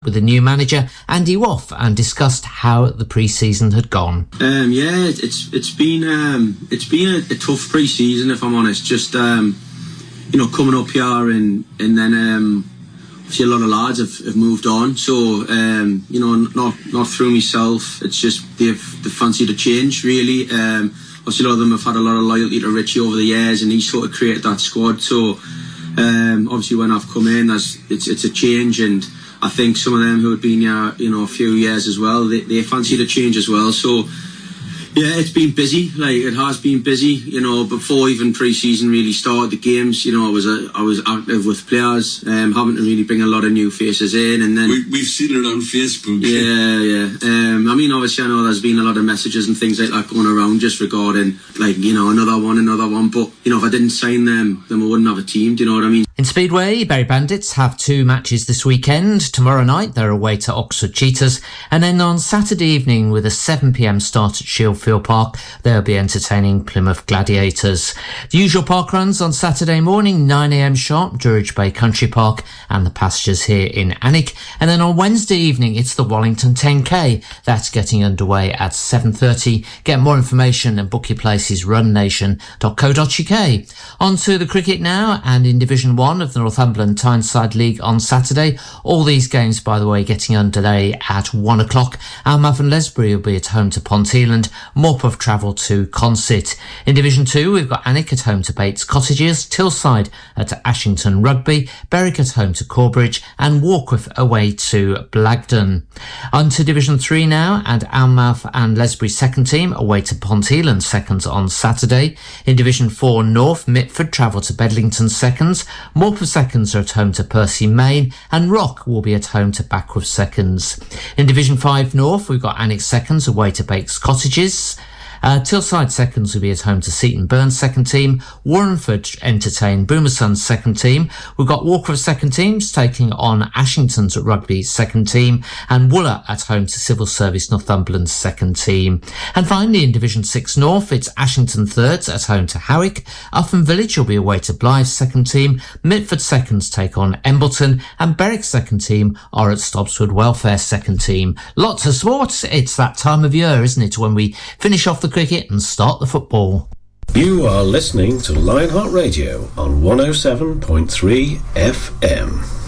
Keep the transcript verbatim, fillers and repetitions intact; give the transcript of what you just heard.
with the new manager Andy Woff and discussed how the pre-season had gone. Um, yeah, it's it's been um, it's been a, a tough pre-season, if I'm honest. Just um, you know, coming up here and and then um, obviously a lot of lads have, have moved on. So um, you know, not not through myself. It's just they've they fancied a change, really. Um, obviously, a lot of them have had a lot of loyalty to Richie over the years, and he sort of created that squad. So um, obviously, when I've come in, there's, it's it's a change, and I think some of them who had been here, you know, a few years as well, they, they fancied a change as well. So, yeah, it's been busy. Like, it has been busy. You know, before even pre-season really started, the games, you know, I was a, I was active with players, um, having to really bring a lot of new faces in, and then we, we've seen it on Facebook. Yeah, yeah. Um, I mean, obviously, I know there's been a lot of messages and things like that going around just regarding, like, you know, another one, another one. But you know, if I didn't sign them, then we wouldn't have a team. Do you know what I mean? In Speedway, Bury Bandits have two matches this weekend. Tomorrow night, they're away to Oxford Cheetahs. And then on Saturday evening, with a seven p m start at Shieldfield Park, they'll be entertaining Plymouth Gladiators. The usual park runs on Saturday morning, nine a m sharp, Druridge Bay Country Park and the pastures here in Alnwick. And then on Wednesday evening, it's the Wallington ten K. That's getting underway at seven thirty. Get more information and book your places, run nation dot co dot u k. On to the cricket now, and in Division one of the Northumberland Tyneside League on Saturday. All these games, by the way, getting underway at one o'clock. Almath and Lesbury will be at home to Ponteland. Morpeth travel to Consett. In Division two, we've got Alnwick at home to Bates Cottages, Tilside at Ashington Rugby, Berwick at home to Corbridge, and Warkworth away to Blagdon. On to Division three now, and Almath and Lesbury second team away to Ponteland seconds on Saturday. In Division four North, Mitford travel to Bedlington seconds. Morpeth seconds are at home to Percy Main, and Rock will be at home to Backworth seconds. In Division five North, we've got Alnwick seconds away to Bates Cottages. Uh, Tilside seconds will be at home to Seaton Burns second team. Warrenford entertain Boomerson's second team. We've got Warkworth second teams taking on Ashington's Rugby second team, and Wooler at home to Civil Service Northumberland's second team. And finally in Division six North, it's Ashington thirds at home to Howick. Upham Village will be away to Blythe's second team. Mitford seconds take on Embleton, and Berwick's second team are at Stobswood Welfare second team. Lots of sport. It's that time of year, isn't it, when we finish off the cricket and start the football. You are listening to Lionheart Radio on one oh seven point three F M.